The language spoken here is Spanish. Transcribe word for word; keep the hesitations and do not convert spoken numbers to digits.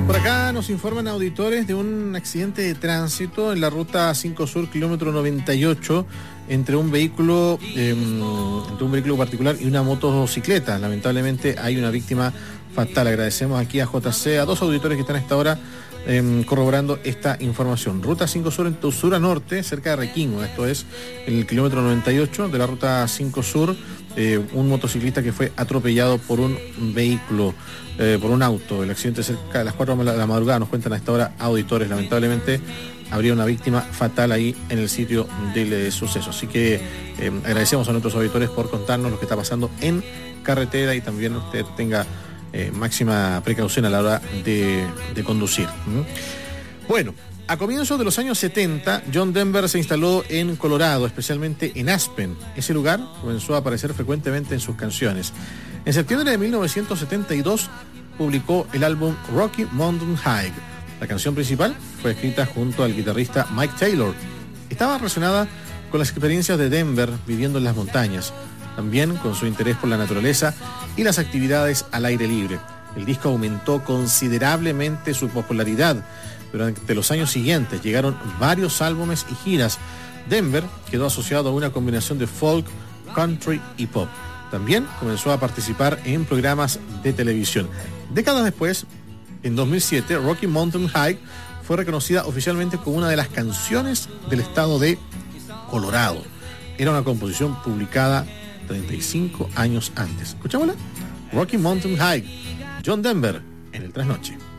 Por acá nos informan auditores de un accidente de tránsito en la ruta cinco Sur, kilómetro noventa y ocho, entre un vehículo eh, entre un vehículo particular y una motocicleta. Lamentablemente hay una víctima fatal. Agradecemos aquí a J C, a dos auditores que están a esta hora eh, corroborando esta información. Ruta cinco Sur en Tosura Norte, cerca de Requingo. Esto es en el kilómetro noventa y ocho de la ruta cinco Sur. Eh, un motociclista que fue atropellado por un vehículo, eh, por un auto. El accidente cerca de las cuatro de la madrugada, nos cuentan a esta hora auditores. Lamentablemente habría una víctima fatal ahí en el sitio del eh, suceso. Así que eh, agradecemos a nuestros auditores por contarnos lo que está pasando en carretera, y también usted tenga eh, máxima precaución a la hora de, de conducir. ¿Mm? Bueno, a comienzos de los años setenta, John Denver se instaló en Colorado, especialmente en Aspen. Ese lugar comenzó a aparecer frecuentemente en sus canciones. En septiembre de mil novecientos setenta y dos publicó el álbum Rocky Mountain High. La canción principal fue escrita junto al guitarrista Mike Taylor. Estaba relacionada con las experiencias de Denver viviendo en las montañas, también con su interés por la naturaleza y las actividades al aire libre. El disco aumentó considerablemente su popularidad. Durante los años siguientes llegaron varios álbumes y giras. Denver quedó asociado a una combinación de folk, country y pop. También comenzó a participar en programas de televisión. Décadas después, en dos mil siete, Rocky Mountain High fue reconocida oficialmente como una de las canciones del estado de Colorado. Era una composición publicada treinta y cinco años antes. ¿Escuchámosla? Rocky Mountain High, John Denver, en el Trasnoche.